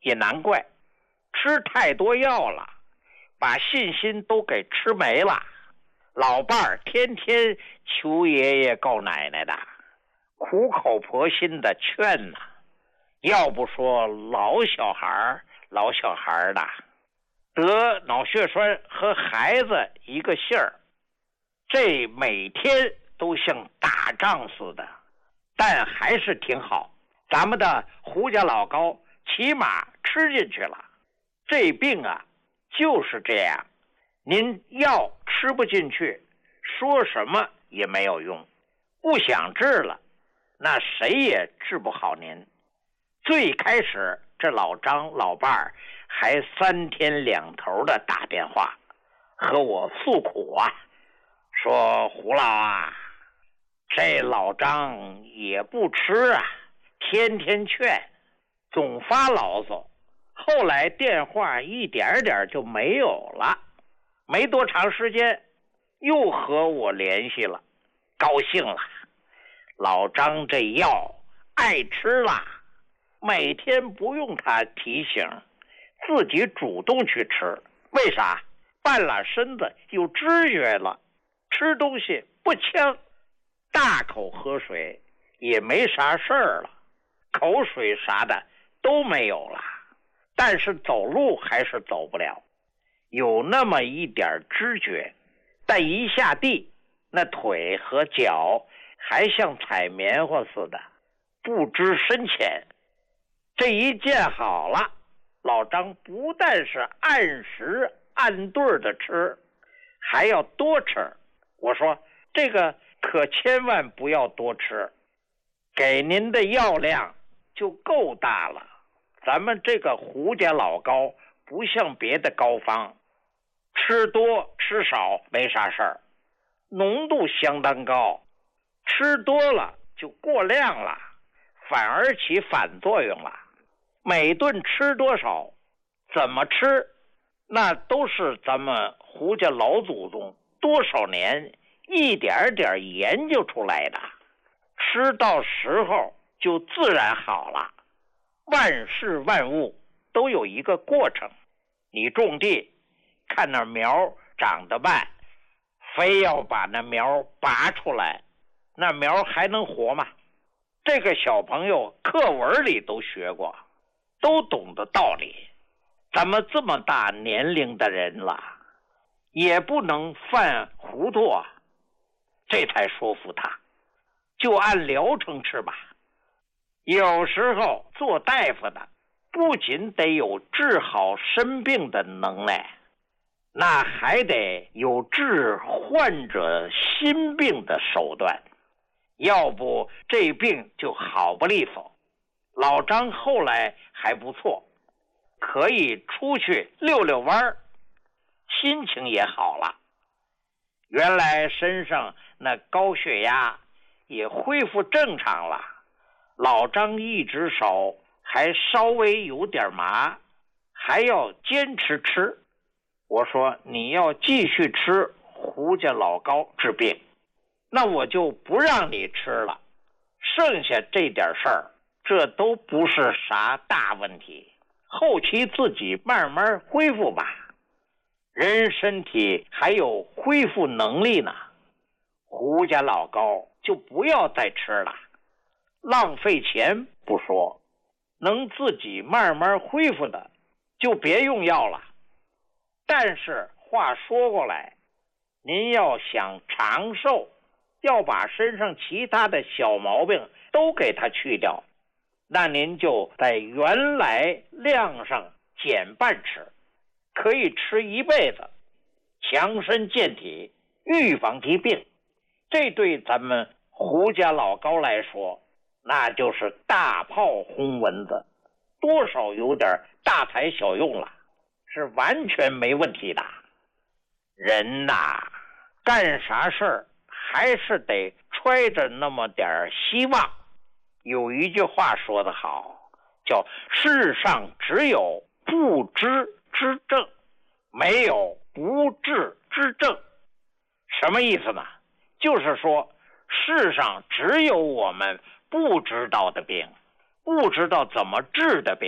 也难怪，吃太多药了，把信心都给吃没了。老伴儿天天求爷爷告奶奶的，苦口婆心的劝呐。要不说老小孩的得脑血栓和孩子一个姓儿，这每天都像打仗似的，但还是挺好。咱们的胡家老高起码吃进去了。这病啊就是这样，您药吃不进去，说什么也没有用，不想治了，那谁也治不好您。最开始这老张老伴儿还3天2头的打电话和我诉苦啊，说胡老啊，这老张也不吃啊，天天劝，总发牢骚。后来电话一点点就没有了，没多长时间又和我联系了，高兴了。老张这药爱吃了，每天不用他提醒，自己主动去吃。为啥？半拉身子有知觉了，吃东西不呛，大口喝水也没啥事儿了，口水啥的都没有了，但是走路还是走不了，有那么一点知觉，但一下地，那腿和脚还像踩棉花似的，不知深浅。这一见好了，老张不但是按时按对的吃，还要多吃。我说这个可千万不要多吃，给您的药量就够大了。咱们这个胡家老高不像别的膏方，吃多吃少没啥事儿，浓度相当高，吃多了就过量了，反而起反作用了。每顿吃多少，怎么吃，那都是咱们胡家老祖宗多少年一点点研究出来的，吃到时候就自然好了。万事万物都有一个过程，你种地看那苗长得慢，非要把那苗拔出来，那苗还能活吗？这个小朋友课文里都学过，都懂得道理。咱们这么大年龄的人了，也不能犯糊涂啊。这才说服他，就按疗程吃吧。有时候做大夫的不仅得有治好生病的能耐，那还得有治患者心病的手段，要不这病就好不利索。老张后来还不错，可以出去溜溜弯，心情也好了。原来身上那高血压也恢复正常了，老张一只手还稍微有点麻，还要坚持吃。我说你要继续吃胡家老高治病，那我就不让你吃了，剩下这点事儿，这都不是啥大问题，后期自己慢慢恢复吧。人身体还有恢复能力呢，胡家老高就不要再吃了，浪费钱不说，能自己慢慢恢复的就别用药了。但是话说过来，您要想长寿，要把身上其他的小毛病都给它去掉，那您就在原来量上减半吃，可以吃一辈子，强身健体，预防疾病。这对咱们胡家老高来说，那就是大炮轰蚊子，多少有点大材小用了，是完全没问题的。人呐，干啥事儿还是得揣着那么点希望。有一句话说得好，叫世上只有不知之症，没有不治之症。什么意思呢？就是说世上只有我们不知道的病，不知道怎么治的病，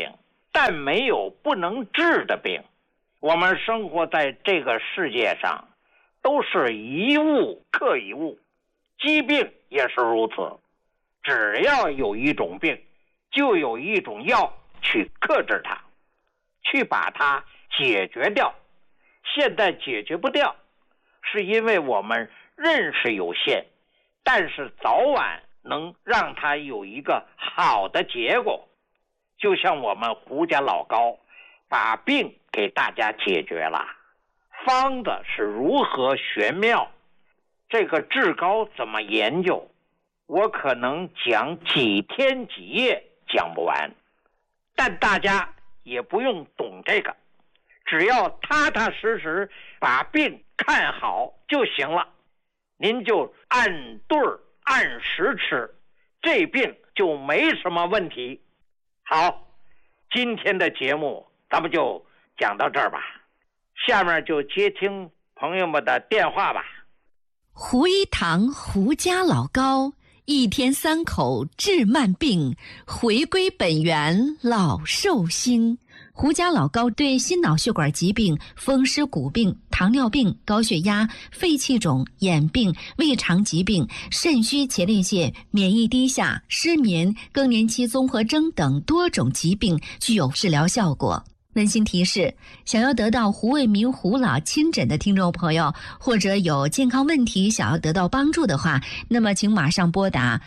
但没有不能治的病。我们生活在这个世界上，都是一物克一物，疾病也是如此。只要有一种病，就有一种药去克制它，去把它解决掉。现在解决不掉，是因为我们认识有限，但是早晚能让它有一个好的结果。就像我们胡家老高把病给大家解决了，方子是如何玄妙，这个治高怎么研究，我可能讲几天几夜讲不完，但大家也不用懂这个，只要踏踏实实把病看好就行了。您就按对儿按时吃，这病就没什么问题。好，今天的节目咱们就讲到这儿吧，下面就接听朋友们的电话吧。 胡一堂胡家老高，一天3口治慢病，回归本源老寿星。胡家老高对心脑血管疾病、风湿骨病、糖尿病、高血压、肺气肿、眼病、胃肠疾病、肾虚前列腺、免疫低下、失眠、更年期综合征等多种疾病具有治疗效果。温馨提示：想要得到胡卫民胡老亲诊的听众朋友，或者有健康问题想要得到帮助的话，那么请马上拨打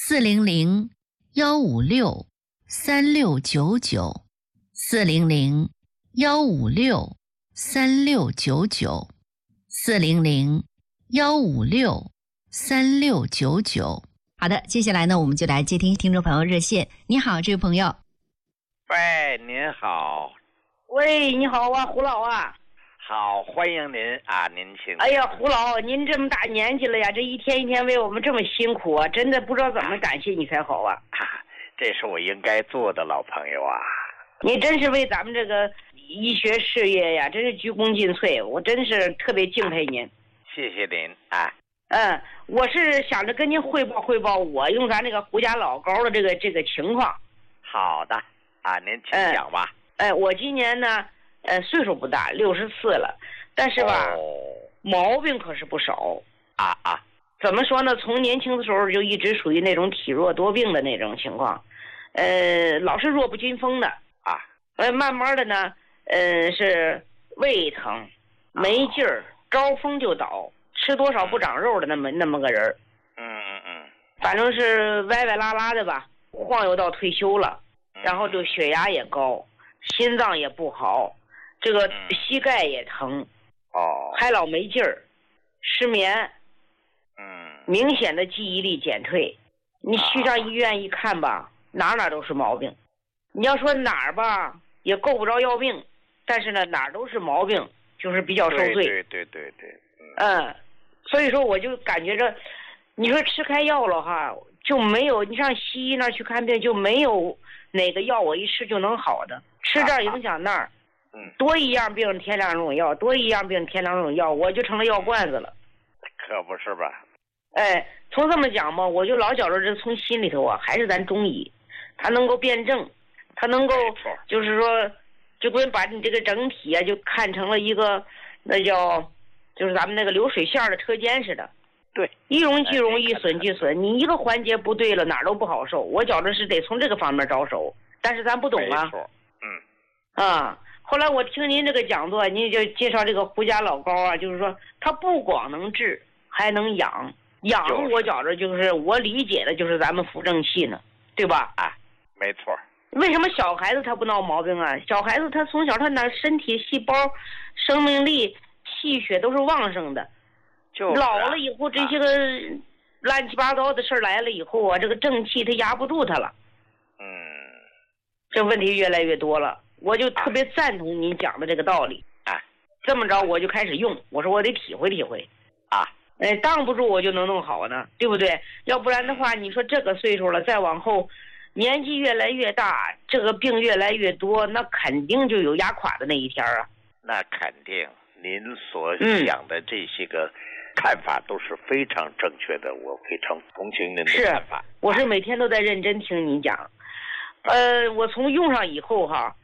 400-156-3699 400-156-3699 400-156-3699。好的，接下来呢，我们就来接听听众朋友热线。你好，这位朋友。 喂，您好。 喂，你好啊，胡老啊。 好，欢迎您啊，您请。 哎呀，胡老，您这么大年纪了呀，这一天一天为我们这么辛苦啊，真的不知道怎么感谢你才好啊。 这是我应该做的，老朋友啊。 你真是为咱们这个医学事业呀，真是鞠躬尽瘁，我真是特别敬佩您。 谢谢您啊。 我是想着跟您汇报汇报我用咱这个胡家老高的这个情况。 好的啊，您请讲吧。 我今年呢，岁数不大，64了，但是吧，毛病可是不少啊。 怎么说呢？从年轻的时候就一直属于那种体弱多病的那种情况，老是弱不禁风的啊。 慢慢的呢，是胃疼、没劲儿，招风就倒，吃多少不长肉的那么个人。反正是歪歪拉拉的吧，晃悠到退休了，然后就血压也高。心脏也不好，这个膝盖也疼，还老没劲儿，失眠，明显的记忆力减退。你去上医院一看吧，哪都是毛病。你要说哪儿吧，也够不着要病，但是呢，哪儿都是毛病，就是比较受罪。 对。 所以说我就感觉着，你说吃开药了哈，就没有你上西医那儿去看病，就没有哪个药我一吃就能好的。吃这儿影响那儿，多一样病添两种药，多一样病添两种药，我就成了药罐子了。 可不是吧？ 从这么讲吧，我就老觉着这从心里头啊，还是咱中医，它能够辩证，它能够就是说，就跟把你这个整体啊，就看成了一个那叫，就是咱们那个流水线的车间似的。 对， 一荣俱荣，一损俱损，你一个环节不对了，哪儿都不好受。我觉着是得从这个方面着手，但是咱不懂啊。后来我听您这个讲座，您就介绍这个胡家老高啊，就是说他不光能治，还能养。我觉着就是我理解的就是咱们辅正气呢，对吧？ 没错。 为什么小孩子他不闹毛病啊？小孩子他从小他那身体细胞、生命力、气血都是旺盛的。老了以后，这些个乱七八糟的事来了以后啊，这个正气他压不住他了。这问题越来越多了，我就特别赞同您讲的这个道理。这么着我就开始用，我说我得体会体会。挡不住我就能弄好呢，对不对？要不然的话，你说这个岁数了，再往后，年纪越来越大，这个病越来越多，那肯定就有压垮的那一天啊。 那肯定，您所讲的这些个看法都是非常正确的，我非常同情您的看法。 我是每天都在认真听你讲。我从用上以后哈，